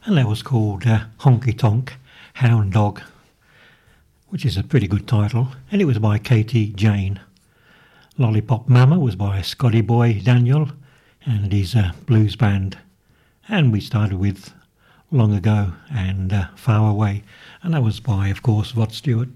and that was called Honky Tonk Hound Dog, which is a pretty good title, and it was by Katie Jane. Lollipop Mama was by Scotty Boy Daniel and his blues band, and we started with Long Ago and Far Away, and that was by, of course, Rod Stewart.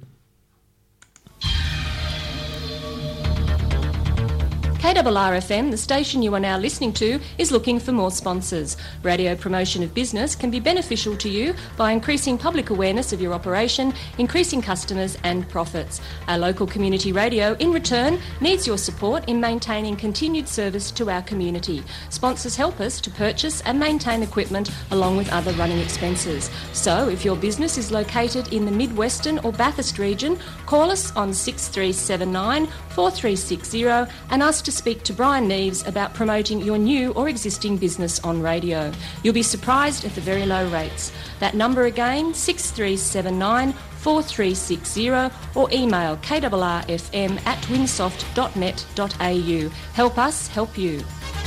KRRFM, the station you are now listening to, is looking for more sponsors. Radio promotion of business can be beneficial to you by increasing public awareness of your operation, increasing customers and profits. Our local community radio, in return, needs your support in maintaining continued service to our community. Sponsors help us to purchase and maintain equipment along with other running expenses. So, if your business is located in the Mid-Western or Bathurst region, call us on 6379 4360 and ask to speak to Brian Neves about promoting your new or existing business on radio. You'll be surprised at the very low rates. That number again, 6379 4360, or email krrfm@winsoft.net.au. Help us help you.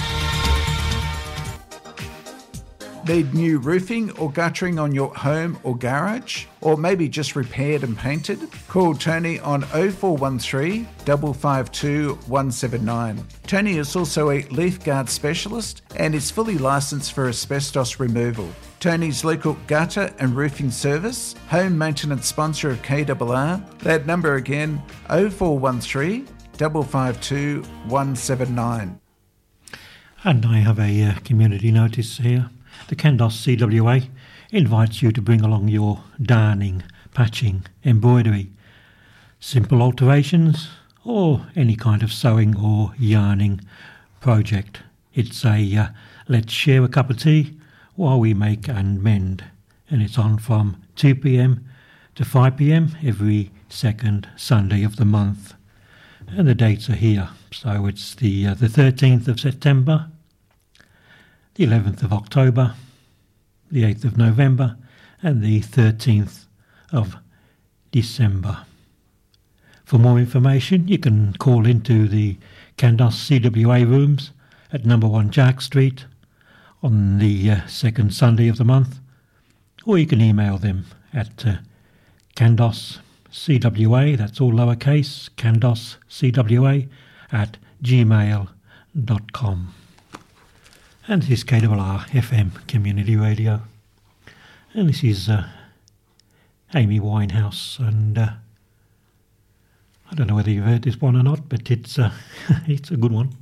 Need new roofing or guttering on your home or garage? Or maybe just repaired and painted? Call Tony on 0413 552 179. Tony is also a leaf guard specialist and is fully licensed for asbestos removal. Tony's local gutter and roofing service, home maintenance sponsor of KRR. That number again, 0413 552 179. And I have a community notice here. The Kandos CWA invites you to bring along your darning, patching, embroidery, simple alterations, or any kind of sewing or yarning project. It's a let's share a cup of tea while we make and mend, and it's on from 2 p.m. to 5 p.m. every second Sunday of the month. And the dates are here. So it's the 13th of September, the 11th of October, the 8th of November, and the 13th of December. For more information, you can call into the Kandos CWA rooms at number 1 Jack Street on the second Sunday of the month, or you can email them at Kandos CWA, that's all lowercase, Kandos CWA at gmail.com. And this is KRR FM Community Radio. And this is Amy Winehouse. And I don't know whether you've heard this one or not, but it's a good one.